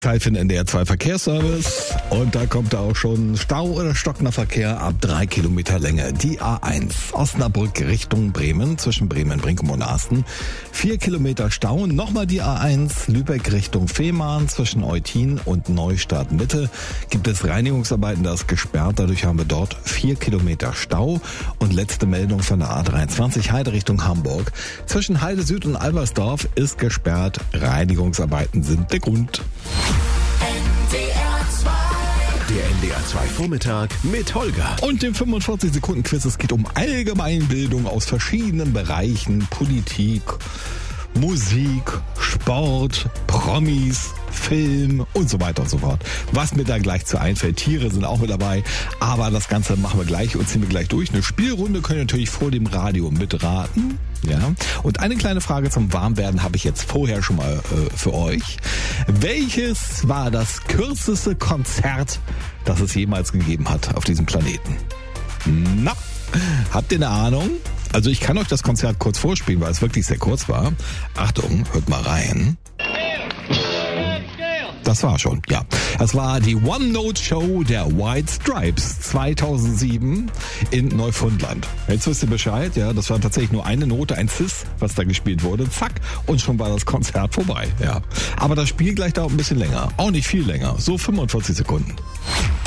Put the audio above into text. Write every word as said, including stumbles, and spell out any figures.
Zeit für den N D R zwei Verkehrsservice und da kommt auch schon Stau oder stockender Verkehr ab drei Kilometer Länge. Die A eins Osnabrück Richtung Bremen zwischen Bremen, Brinkum und Arsten. Vier Kilometer Stau. Nochmal die A eins Lübeck Richtung Fehmarn zwischen Eutin und Neustadt Mitte. Gibt es Reinigungsarbeiten, das ist gesperrt. Dadurch haben wir dort vier Kilometer Stau. Und letzte Meldung von der A dreiundzwanzig Heide Richtung Hamburg. Zwischen Heide Süd und Albersdorf ist gesperrt. Reinigungsarbeiten sind der Grund. Der N D R zwei Vormittag mit Holger. Und dem fünfundvierzig Sekunden Quiz. Es geht um Allgemeinbildung aus verschiedenen Bereichen. Politik, Musik, Sport, Promis, Film und so weiter und so fort. Was mir da gleich zu einfällt. Tiere sind auch mit dabei. Aber das Ganze machen wir gleich und ziehen wir gleich durch. Eine Spielrunde könnt ihr natürlich vor dem Radio mitraten. Ja. Und eine kleine Frage zum Warmwerden habe ich jetzt vorher schon mal äh, für euch. Welches war das kürzeste Konzert, das es jemals gegeben hat auf diesem Planeten? Na, habt ihr eine Ahnung? Also ich kann euch das Konzert kurz vorspielen, weil es wirklich sehr kurz war. Achtung, hört mal rein. Das war schon, ja. Das war die One-Note-Show der White Stripes zweitausendsieben in Neufundland. Jetzt wisst ihr Bescheid, ja. Das war tatsächlich nur eine Note, ein Cis, was da gespielt wurde. Zack, und schon war das Konzert vorbei, ja. Aber das Spiel gleich dauert ein bisschen länger. Auch nicht viel länger. So fünfundvierzig Sekunden.